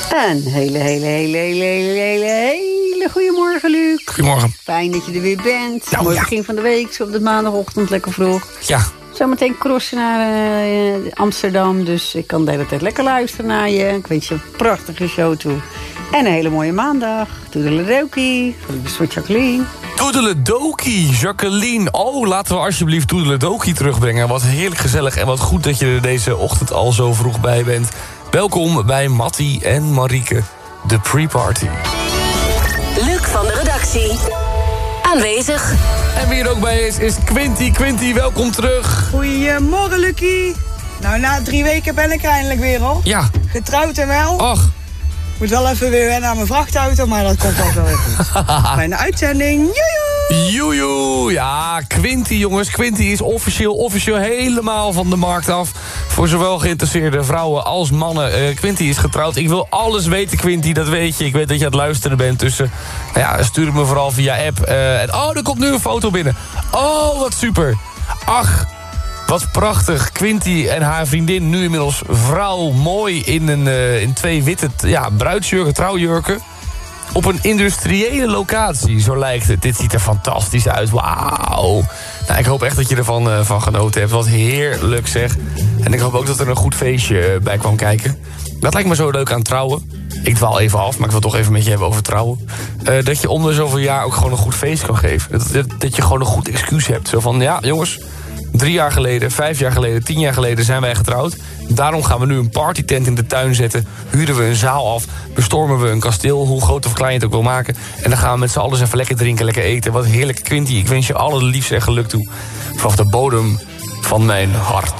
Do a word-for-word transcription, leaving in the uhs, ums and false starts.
Een hele, hele, hele, hele, hele, hele, hele goedemorgen, Luc. Goedemorgen. Fijn dat je er weer bent. Nou, Mooi ja. begin van de week, zo op de maandagochtend, lekker vroeg. Ja. Zometeen crossen naar uh, Amsterdam, dus ik kan de hele tijd lekker luisteren naar je. Ik wens je een prachtige show toe. En een hele mooie maandag. Toedeledokie. Groetjes voor Jacqueline. Toedeledokie, Jacqueline. Oh, laten we alsjeblieft Toedeledokie terugbrengen. Wat heerlijk gezellig en wat goed dat je er deze ochtend al zo vroeg bij bent. Welkom bij Mattie en Marieke, de pre-party. Luc van de redactie. Aanwezig. En wie er ook bij is, is Quinty. Quinty, welkom terug. Goedemorgen, Lucie. Nou, na drie weken ben ik er eindelijk weer, hoor. Ja. Getrouwd en wel. Ach. Moet wel even weer wennen aan mijn vrachtauto, maar dat komt wel zo weer goed. Fijne uitzending. Joejoe! Joejoe. Ja, Quinty, jongens. Quinty is officieel, officieel helemaal van de markt af. Voor zowel geïnteresseerde vrouwen als mannen. Uh, Quinty is getrouwd. Ik wil alles weten, Quinty. Dat weet je. Ik weet dat je aan het luisteren bent. Dus uh, nou ja, stuur het me vooral via app. Uh, en, oh, er komt nu een foto binnen. Oh, wat super. Ach, wat prachtig. Quinty en haar vriendin, nu inmiddels vrouw, mooi in, een, uh, in twee witte ja, bruidsjurken, trouwjurken. Op een industriële locatie, zo lijkt het. Dit ziet er fantastisch uit, wauw. Nou, ik hoop echt dat je ervan uh, van genoten hebt. Wat heerlijk zeg. En ik hoop ook dat er een goed feestje uh, bij kwam kijken. Dat lijkt me zo leuk aan trouwen. Ik dwaal even af, maar ik wil toch even met je hebben over trouwen. Uh, dat je om de zoveel jaar ook gewoon een goed feest kan geven. Dat, dat, dat je gewoon een goed excuus hebt. Zo van, ja jongens, drie jaar geleden, vijf jaar geleden, tien jaar geleden zijn wij getrouwd. Daarom gaan we nu een partytent in de tuin zetten. Huren we een zaal af. Bestormen we een kasteel, hoe groot of klein je het ook wil maken. En dan gaan we met z'n allen eens even lekker drinken, lekker eten. Wat heerlijk, Quinty. Ik wens je alle liefst en geluk toe. Vanaf de bodem van mijn hart.